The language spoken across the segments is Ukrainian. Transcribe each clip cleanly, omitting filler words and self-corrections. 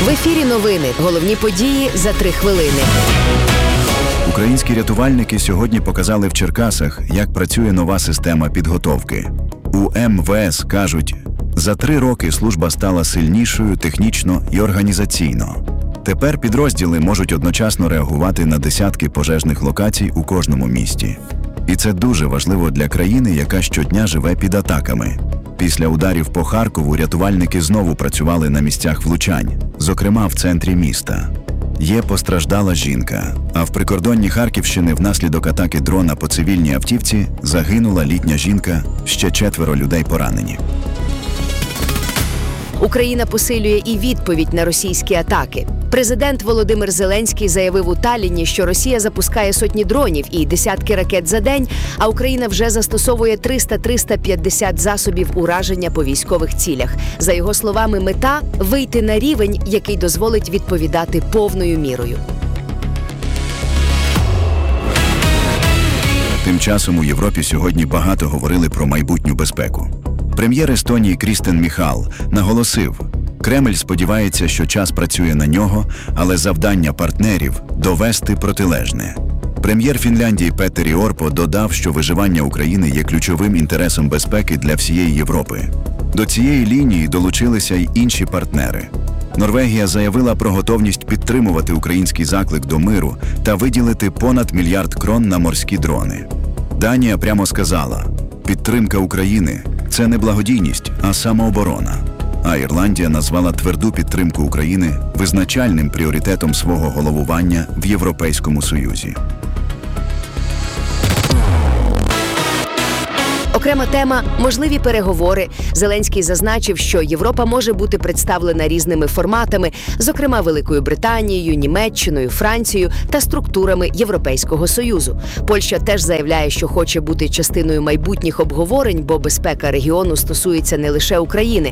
В ефірі новини. Головні події за 3 хвилини. Українські рятувальники сьогодні показали в Черкасах, як працює нова система підготовки. У МВС кажуть, за 3 роки служба стала сильнішою технічно і організаційно. Тепер підрозділи можуть одночасно реагувати на десятки пожежних локацій у кожному місті. І це дуже важливо для країни, яка щодня живе під атаками. Після ударів по Харкову рятувальники знову працювали на місцях влучань, зокрема в центрі міста. Є постраждала жінка, а в прикордонні Харківщини внаслідок атаки дрона по цивільній автівці загинула літня жінка, ще 4 людей поранені. Україна посилює і відповідь на російські атаки. Президент Володимир Зеленський заявив у Талліні, що Росія запускає сотні дронів і десятки ракет за день, а Україна вже застосовує 300-350 засобів ураження по військових цілях. За його словами, мета – вийти на рівень, який дозволить відповідати повною мірою. Тим часом у Європі сьогодні багато говорили про майбутню безпеку. Прем'єр Естонії Крістен Міхал наголосив, Кремль сподівається, що час працює на нього, але завдання партнерів – довести протилежне. Прем'єр Фінляндії Петері Орпо додав, що виживання України є ключовим інтересом безпеки для всієї Європи. До цієї лінії долучилися й інші партнери. Норвегія заявила про готовність підтримувати український заклик до миру та виділити понад 1 мільярд крон на морські дрони. Данія прямо сказала, підтримка України – це не благодійність, а самооборона. А Ірландія назвала тверду підтримку України визначальним пріоритетом свого головування в Європейському Союзі. Окрема тема – можливі переговори. Зеленський зазначив, що Європа може бути представлена різними форматами, зокрема Великою Британією, Німеччиною, Францією та структурами Європейського Союзу. Польща теж заявляє, що хоче бути частиною майбутніх обговорень, бо безпека регіону стосується не лише України.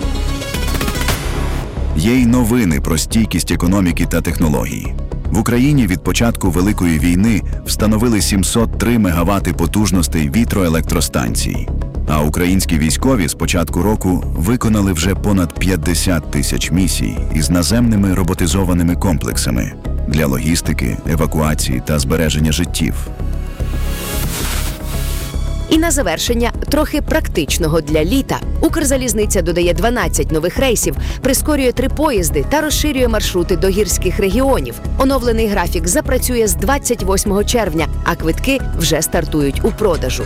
Є й новини про стійкість економіки та технологій. В Україні від початку Великої війни встановили 703 мегавати потужностей вітроелектростанцій. А українські військові з початку року виконали вже понад 50 тисяч місій із наземними роботизованими комплексами для логістики, евакуації та збереження життів. І на завершення трохи практичного для літа. Укрзалізниця додає 12 нових рейсів, прискорює 3 поїзди та розширює маршрути до гірських регіонів. Оновлений графік запрацює з 28 червня, а квитки вже стартують у продажу.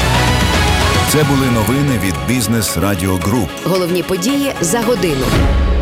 Це були новини від Бізнес Радіо Груп. Головні події за годину.